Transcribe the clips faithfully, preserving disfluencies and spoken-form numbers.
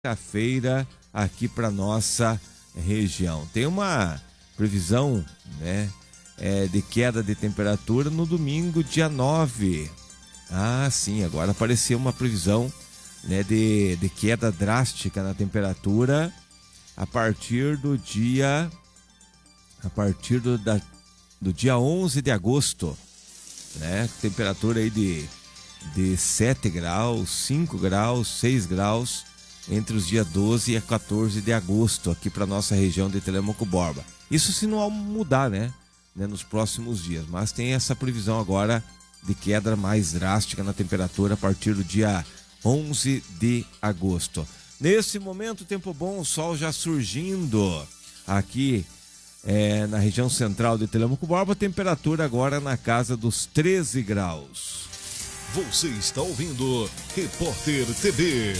Quinta-feira aqui para nossa região. Tem uma previsão, né, é, de queda de temperatura no domingo, dia nove. Ah, sim, agora apareceu uma previsão, né, de, de queda drástica na temperatura a partir do dia a partir do, da, do dia onze de agosto, né? Temperatura aí de, de sete graus, cinco graus, seis graus entre os dias doze e quatorze de agosto aqui para nossa região de Telêmaco Borba. Isso se não mudar, né, né, nos próximos dias, mas tem essa previsão agora de queda mais drástica na temperatura a partir do dia onze de agosto. Nesse momento, tempo bom, o sol já surgindo aqui é, na região central de Telêmaco Borba, temperatura agora na casa dos treze graus. Você está ouvindo Repórter T V.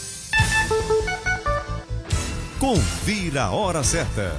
Confira a hora certa.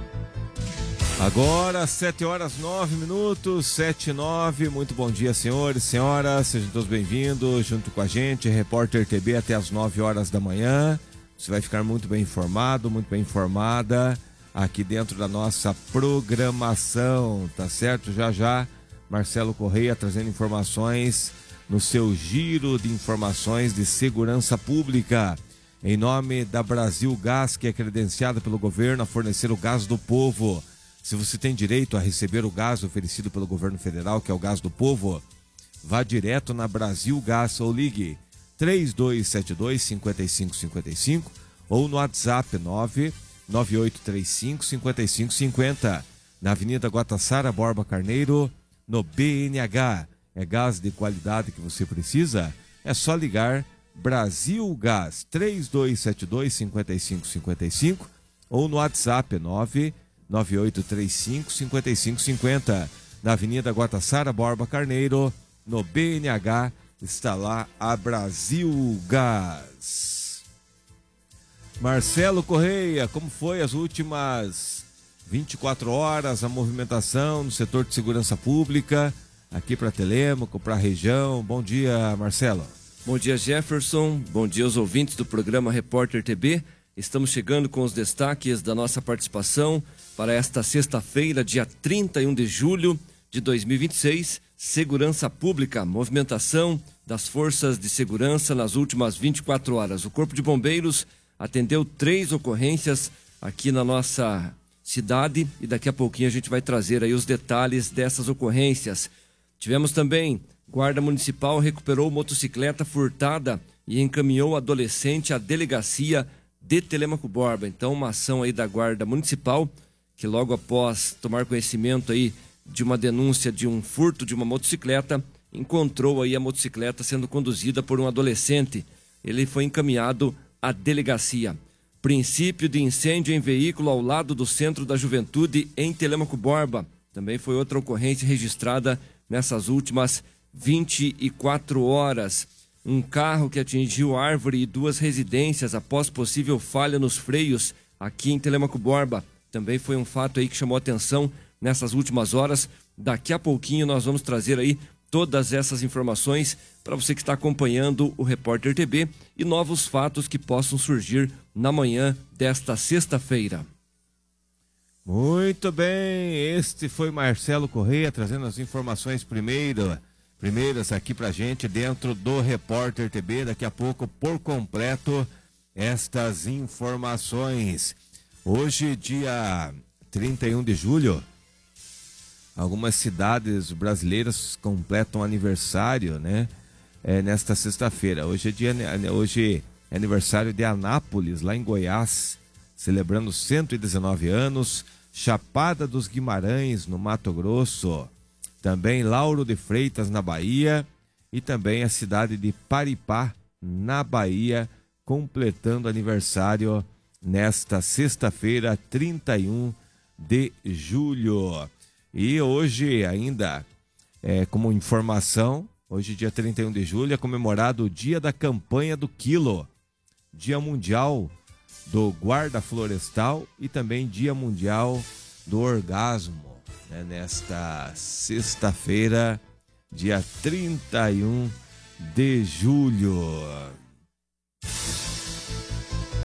Agora, sete horas nove minutos, sete e nove. Muito bom dia, senhores, senhoras. Sejam todos bem-vindos junto com a gente. Repórter T V até as nove horas da manhã. Você vai ficar muito bem informado, muito bem informada aqui dentro da nossa programação, tá certo? Já já, Marcelo Correia trazendo informações no seu giro de informações de segurança pública. Em nome da Brasil Gás, que é credenciada pelo governo a fornecer o gás do povo. Se você tem direito a receber o gás oferecido pelo governo federal, que é o gás do povo, vá direto na Brasil Gás ou ligue três dois sete dois, cinco cinco cinco cinco ou no WhatsApp nove nove oito três cinco, cinco cinco cinco zero, na Avenida Guatassara Borba Carneiro, no B N H. É gás de qualidade que você precisa? É só ligar Brasil Gás três dois sete dois, cinco cinco cinco cinco ou no WhatsApp nove nove oito três cinco, cinco cinco cinco zero. Na Avenida Guatassara Borba Carneiro, no B N H, está lá a Brasil Gás. Marcelo Correia, como foi as últimas vinte e quatro horas, a movimentação no setor de segurança pública aqui para Telêmaco, para a região? Bom dia, Marcelo. Bom dia, Jefferson. Bom dia aos ouvintes do programa Repórter T V. Estamos chegando com os destaques da nossa participação para esta sexta-feira, dia trinta e um de julho de dois mil e vinte e seis. Segurança Pública, movimentação das forças de segurança nas últimas vinte e quatro horas. O Corpo de Bombeiros atendeu três ocorrências aqui na nossa cidade e daqui a pouquinho a gente vai trazer aí os detalhes dessas ocorrências. Tivemos também, Guarda Municipal recuperou motocicleta furtada e encaminhou adolescente à delegacia de Telêmaco Borba. Então, uma ação aí da Guarda Municipal, que logo após tomar conhecimento aí de uma denúncia de um furto de uma motocicleta, encontrou aí a motocicleta sendo conduzida por um adolescente. Ele foi encaminhado à delegacia. Princípio de incêndio em veículo ao lado do Centro da Juventude em Telêmaco Borba. Também foi outra ocorrência registrada nessas últimas vinte e quatro horas. Um carro que atingiu árvore e duas residências após possível falha nos freios aqui em Telêmaco Borba. Também foi um fato aí que chamou atenção nessas últimas horas. Daqui a pouquinho nós vamos trazer aí todas essas informações para você que está acompanhando o Repórter T V e novos fatos que possam surgir na manhã desta sexta-feira. Muito bem, este foi Marcelo Correia trazendo as informações primeiro, primeiras aqui pra gente dentro do Repórter T V. Daqui a pouco, por completo, estas informações. Hoje, dia trinta e um de julho, algumas cidades brasileiras completam aniversário, né? É, nesta sexta-feira. Hoje é, dia, hoje é aniversário de Anápolis, lá em Goiás, celebrando cento e dezenove anos. Chapada dos Guimarães, no Mato Grosso. Também Lauro de Freitas, na Bahia. E também a cidade de Paripá, na Bahia, completando aniversário nesta sexta-feira, trinta e um de julho. E hoje ainda, é, como informação, hoje dia trinta e um de julho é comemorado o Dia da Campanha do Quilo, Dia Mundial do Guarda Florestal e também Dia Mundial do Orgasmo, né? Nesta sexta-feira, dia trinta e um de julho.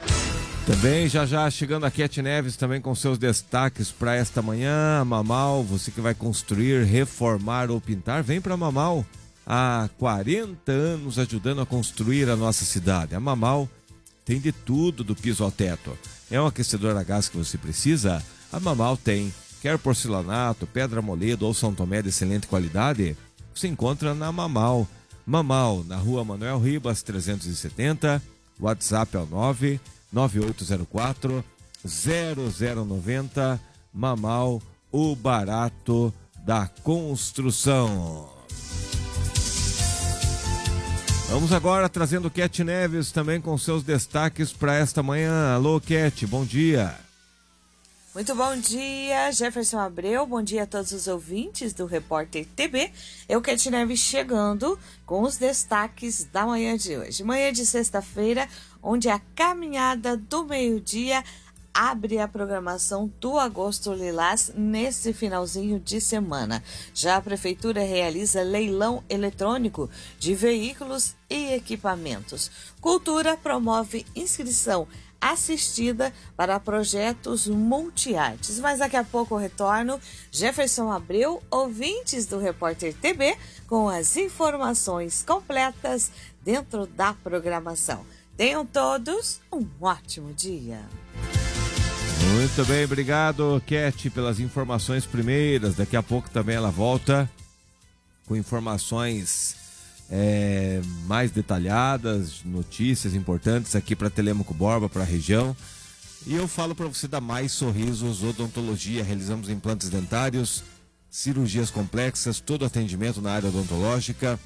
Também já já chegando a Cat Neves também com seus destaques para esta manhã. Mamal, você que vai construir, reformar ou pintar, vem para Mamal. Há quarenta anos ajudando a construir a nossa cidade. A Mamal tem de tudo do piso ao teto. É um aquecedor a gás que você precisa? A Mamal tem. Quer porcelanato, pedra moledo ou São Tomé de excelente qualidade? Você encontra na Mamal. Mamal, na rua Manuel Ribas trezentos e setenta. WhatsApp é o nove nove oito zero quatro zero zero nove zero. Mamal, o barato da construção. Vamos agora trazendo Cat Neves também com seus destaques para esta manhã. Alô, Cat, bom dia. Muito bom dia, Jefferson Abreu, bom dia a todos os ouvintes do Repórter T B. Eu, Cat Neves, chegando com os destaques da manhã de hoje. Manhã de sexta-feira, onde a caminhada do meio-dia abre a programação do Agosto Lilás nesse finalzinho de semana. Já a Prefeitura realiza leilão eletrônico de veículos e equipamentos. Cultura promove inscrição assistida para projetos multiartes. Mas daqui a pouco eu retorno. Jefferson Abreu, ouvintes do Repórter T B, com as informações completas dentro da programação. Tenham todos um ótimo dia. Muito bem, obrigado, Cat, pelas informações primeiras. Daqui a pouco também ela volta com informações é, mais detalhadas, notícias importantes aqui para Telêmaco Borba, para a região. E eu falo para você da Mais Sorrisos Odontologia. Realizamos implantes dentários, cirurgias complexas, todo atendimento na área odontológica.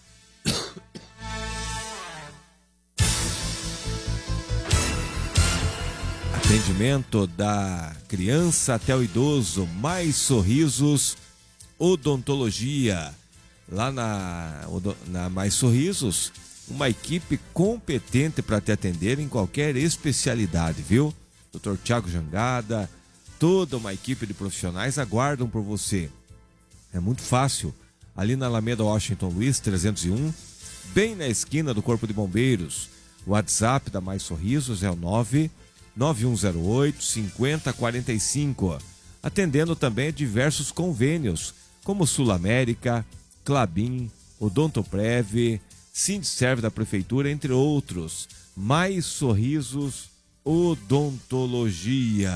Atendimento da criança até o idoso. Mais Sorrisos Odontologia. Lá na, na Mais Sorrisos, uma equipe competente para te atender em qualquer especialidade, viu? doutor Tiago Jangada, toda uma equipe de profissionais aguardam por você. É muito fácil. Ali na Alameda Washington Luiz, trezentos e um, bem na esquina do Corpo de Bombeiros. O WhatsApp da Mais Sorrisos é o nove nove um zero oito cinco zero quatro cinco. Atendendo também diversos convênios, como Sul América, Klabin, Odontoprev, Sindserv da Prefeitura, entre outros. Mais Sorrisos Odontologia.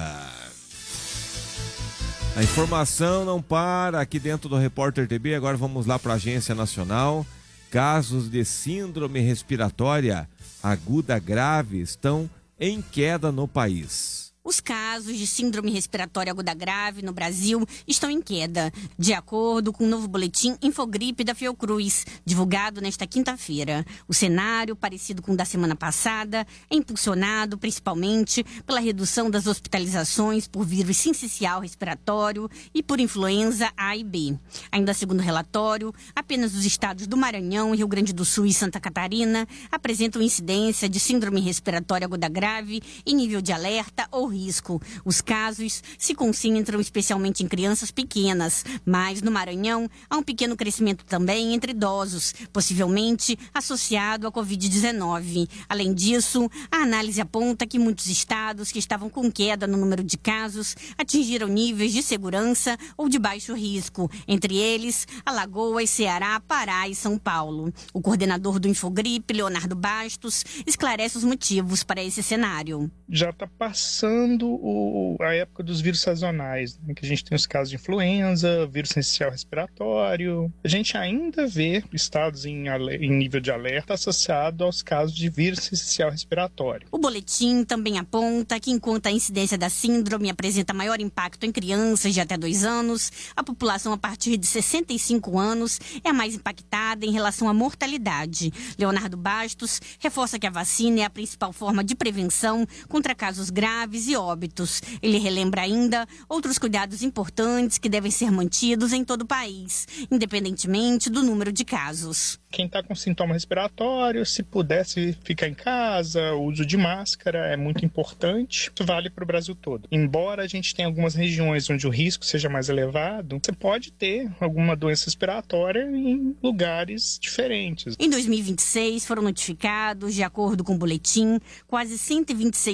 A informação não para aqui dentro do Repórter T B. Agora vamos lá para a Agência Nacional. Casos de síndrome respiratória aguda grave estão em queda no país. Os casos de síndrome respiratória aguda grave no Brasil estão em queda, de acordo com o novo boletim Infogripe da Fiocruz, divulgado nesta quinta-feira. O cenário, parecido com o da semana passada, é impulsionado principalmente pela redução das hospitalizações por vírus sincicial respiratório e por influenza A e B. Ainda segundo o relatório, apenas os estados do Maranhão, Rio Grande do Sul e Santa Catarina apresentam incidência de síndrome respiratória aguda grave em nível de alerta ou risco. Os casos se concentram especialmente em crianças pequenas, mas no Maranhão há um pequeno crescimento também entre idosos, possivelmente associado à covid dezenove. Além disso, a análise aponta que muitos estados que estavam com queda no número de casos atingiram níveis de segurança ou de baixo risco, entre eles Alagoas, Ceará, Pará e São Paulo. O coordenador do Infogripe, Leonardo Bastos, esclarece os motivos para esse cenário. Já está passando O, a época dos vírus sazonais, né, que a gente tem os casos de influenza, vírus sincicial respiratório. A gente ainda vê estados em, em nível de alerta associado aos casos de vírus sincicial respiratório. O boletim também aponta que enquanto a incidência da síndrome apresenta maior impacto em crianças de até dois anos, a população a partir de sessenta e cinco anos é a mais impactada em relação à mortalidade. Leonardo Bastos reforça que a vacina é a principal forma de prevenção contra casos graves e óbitos. Ele relembra ainda outros cuidados importantes que devem ser mantidos em todo o país, independentemente do número de casos. Quem está com sintoma respiratório, se pudesse ficar em casa, o uso de máscara é muito importante. Isso vale para o Brasil todo. Embora a gente tenha algumas regiões onde o risco seja mais elevado, você pode ter alguma doença respiratória em lugares diferentes. Em dois mil e vinte e seis foram notificados, de acordo com o boletim, quase cento e vinte e seis